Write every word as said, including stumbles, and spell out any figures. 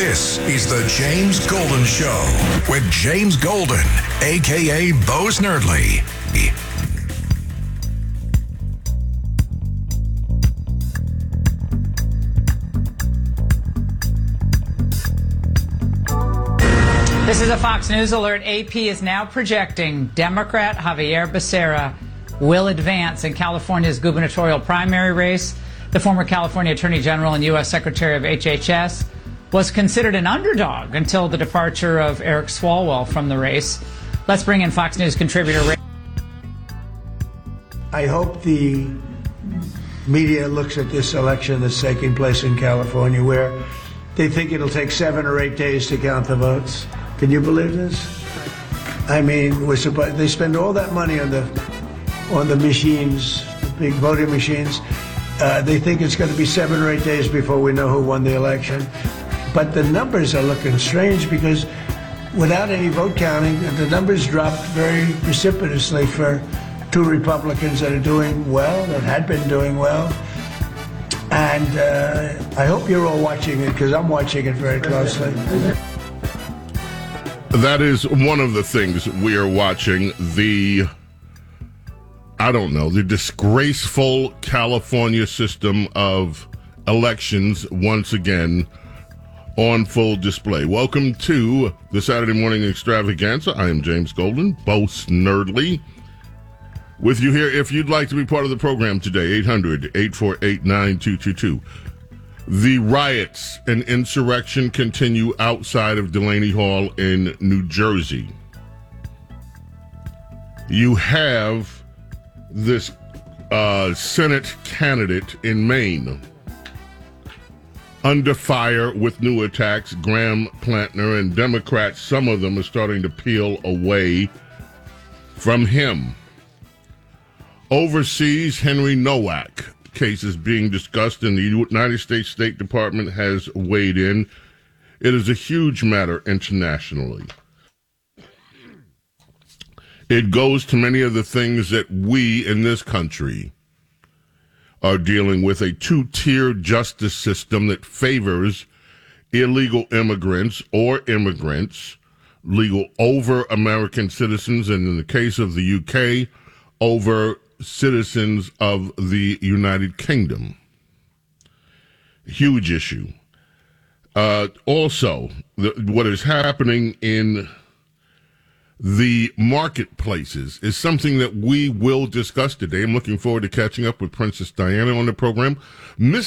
This is the James Golden Show with James Golden, a k a. Bo Snerdley. This is a Fox News alert. A P is now projecting Democrat Xavier Becerra will advance in California's gubernatorial primary race. The former California Attorney General and U S Secretary of H H S was considered an underdog until the departure of Eric Swalwell from the race. Let's bring in Fox News contributor Ray. I hope the media looks at this election that's taking place in California where they think it'll take seven or eight days to count the votes. Can you believe this? I mean, we're supposed, they spend all that money on the on the machines, the big voting machines. Uh, they think it's going to be seven or eight days before we know who won the election. But the numbers are looking strange because without any vote counting, the numbers dropped very precipitously for two Republicans that are doing well, that had been doing well. And uh, I hope you're all watching it because I'm watching it very closely. That is one of the things we are watching. The, I don't know, the disgraceful California system of elections once again on full display. Welcome to the Saturday Morning Extravaganza. I am James Golden, Bo Snerdley, with you here. If you'd like to be part of the program today, eight hundred, eight four eight, nine two two two. The riots and insurrection continue outside of Delaney Hall in New Jersey. You have this uh, Senate candidate in Maine under fire with new attacks. Graham Plantner and Democrats, some of them are starting to peel away from him. Overseas, Henry Nowak case is being discussed, and the United States State Department has weighed in. It is a huge matter internationally. It goes to many of the things that we in this country are dealing with, a two-tier justice system that favors illegal immigrants or immigrants, legal over American citizens, and in the case of the U K, over citizens of the United Kingdom. Huge issue. Uh, also, the, what is happening in the marketplaces is something that we will discuss today. I'm looking forward to catching up with Princess Diana on the program. Miss